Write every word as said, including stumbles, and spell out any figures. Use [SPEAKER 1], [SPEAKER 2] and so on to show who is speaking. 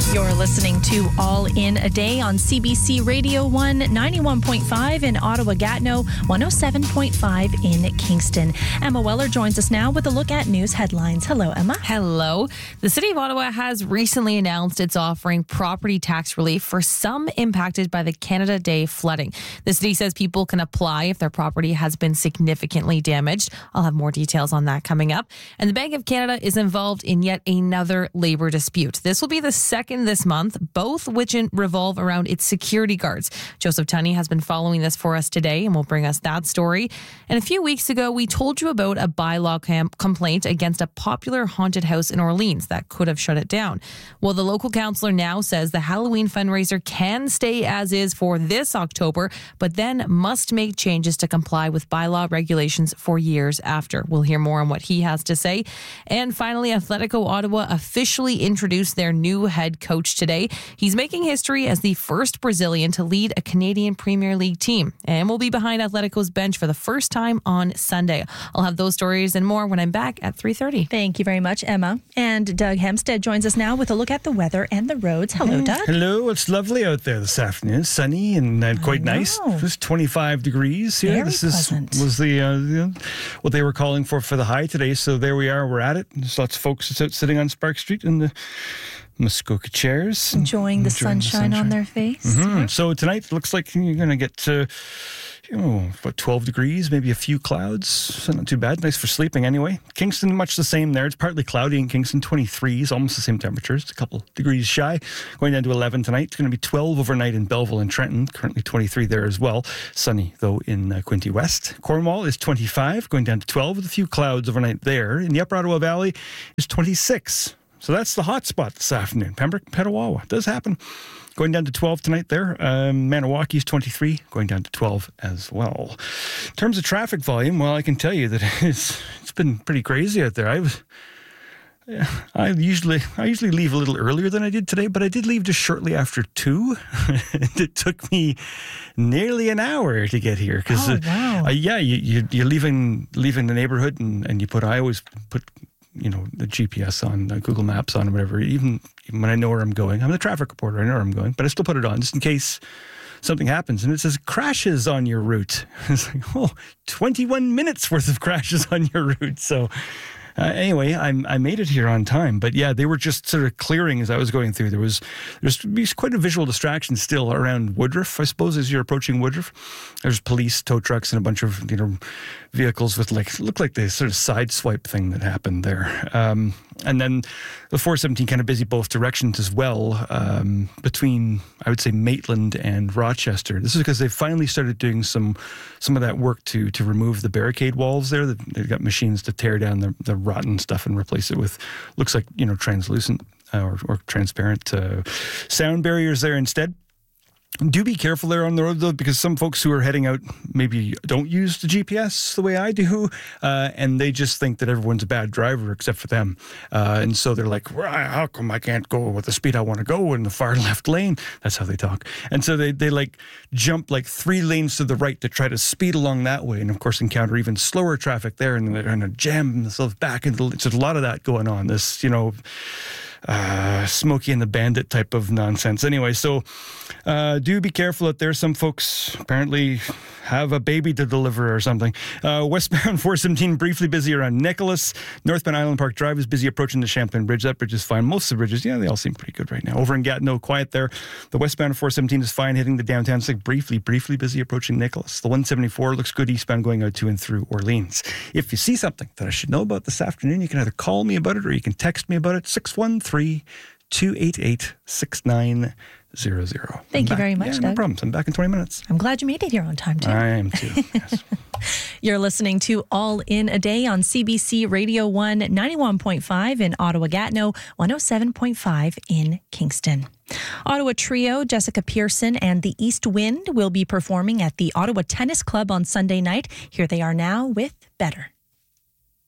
[SPEAKER 1] You're listening to All in a Day on C B C Radio one, ninety-one point five in Ottawa-Gatineau, one oh seven point five in Kingston. Emma Weller joins us now with a look at news headlines. Hello, Emma.
[SPEAKER 2] Hello. The City of Ottawa has recently announced it's offering property tax relief for some impacted by the Canada Day flooding. The city says people can apply if their property has been significantly damaged. I'll have more details on that coming up. And the Bank of Canada is involved in yet another labor dispute. This will be the second this month, both which revolve around its security guards. Joseph Tunney has been following this for us today and will bring us that story. And a few weeks ago, we told you about a bylaw cam- complaint against a popular haunted house in Orleans that could have shut it down. Well, the local councillor now says the Halloween fundraiser can stay as is for this October, but then must make changes to comply with bylaw regulations for years after. We'll hear more on what he has to say. And finally, Atletico Ottawa officially introduced their new head coach today. He's making history as the first Brazilian to lead a Canadian Premier League team and will be behind Atletico's bench for the first time on Sunday. I'll have those stories and more when I'm back at three thirty.
[SPEAKER 1] Thank you very much, Emma. And Doug Hempstead joins us now with a look at the weather and the roads. Hello,
[SPEAKER 3] Hey.
[SPEAKER 1] Doug.
[SPEAKER 3] Hello. It's lovely out there this afternoon. Sunny and uh, quite
[SPEAKER 1] know.
[SPEAKER 3] nice. It's twenty-five degrees here.
[SPEAKER 1] Very
[SPEAKER 3] this
[SPEAKER 1] pleasant.
[SPEAKER 3] is was the, uh, the what they were calling for for the high today. So there we are. We're at it. There's lots of folks that's out sitting on Spark Street in the Muskoka chairs.
[SPEAKER 1] Enjoying the
[SPEAKER 3] Enjoying
[SPEAKER 1] sunshine, on their face.
[SPEAKER 3] Mm-hmm. So tonight it looks like you're going to get to, you know, about twelve degrees, maybe a few clouds. So not too bad. Nice for sleeping anyway. Kingston, much the same there. It's partly cloudy in Kingston, twenty-threes, almost the same temperatures. It's a couple degrees shy. Going down to eleven tonight. It's going to be twelve overnight in Belleville and Trenton. Currently twenty-three there as well. Sunny, though, in uh, Quinte West. Cornwall is twenty-five, going down to twelve with a few clouds overnight there. In the Upper Ottawa Valley is twenty-six. So that's the hot spot this afternoon. Pembroke, Petawawa. It does happen. Going down to twelve tonight there. Um, Maniwaki is twenty-three, going down to twelve as well. In terms of traffic volume, well, I can tell you that it's it's been pretty crazy out there. I was, yeah, I usually I usually leave a little earlier than I did today, but I did leave just shortly after two. It took me nearly an hour to get here because,
[SPEAKER 1] Oh, wow.
[SPEAKER 3] uh, uh, yeah, you, you you're leaving leaving the neighborhood and, and you put I always put. you know, the G P S on, uh, Google Maps on, or whatever, even, even when I know where I'm going. I'm the traffic reporter, I know where I'm going, but I still put it on just in case something happens. And it says crashes on your route. It's like, oh, twenty-one minutes worth of crashes on your route. So uh, anyway, I, I made it here on time. But yeah, they were just sort of clearing as I was going through. There was there's quite a visual distraction still around Woodruff, I suppose, as you're approaching Woodruff. There's police, tow trucks, and a bunch of, you know, vehicles with like, look like the sort of side swipe thing that happened there. Um, and then the four seventeen kind of busy both directions as well, um, between, I would say, Maitland and Rochester. This is because they've finally started doing some some of that work to to remove the barricade walls there. They've got machines to tear down the, the rotten stuff and replace it with, looks like, you know, translucent uh, or, or transparent uh, sound barriers there instead. Do be careful there on the road, though, because some folks who are heading out maybe don't use the G P S the way I do, uh, and they just think that everyone's a bad driver except for them. Uh, and so they're like, well, how come I can't go with the speed I want to go in the far left lane? That's how they talk. And so they, they like jump like three lanes to the right to try to speed along that way, and of course encounter even slower traffic there, and they're going to jam themselves back into the, so there's a lot of that going on. This, you know, uh, Smokey and the Bandit type of nonsense. Anyway, so uh, do be careful out there. Some folks apparently have a baby to deliver or something. Uh, westbound four seventeen briefly busy around Nicholas. Northbound Island Park Drive is busy approaching the Champlain Bridge. That bridge is fine. Most of the bridges, yeah, they all seem pretty good right now. Over in Gatineau, quiet there. The westbound four seventeen is fine, hitting the downtown. It's like briefly, briefly busy approaching Nicholas. The one seventy-four looks good eastbound going out to and through Orleans. If you see something that I should know about this afternoon, you can either call me about it or you can text me about it. six one three, two eight eight, six nine zero zero.
[SPEAKER 1] Thank you
[SPEAKER 3] back.
[SPEAKER 1] very much,
[SPEAKER 3] yeah,
[SPEAKER 1] Doug.
[SPEAKER 3] No problems. I'm back in twenty minutes.
[SPEAKER 1] I'm glad you made it here on time, too.
[SPEAKER 3] I am too, yes.
[SPEAKER 1] You're listening to All in a Day on C B C Radio one, ninety-one point five in Ottawa-Gatineau, one oh seven point five in Kingston. Ottawa trio Jessica Pearson and the East Wind will be performing at the Ottawa Tennis Club on Sunday night. Here they are now with Better.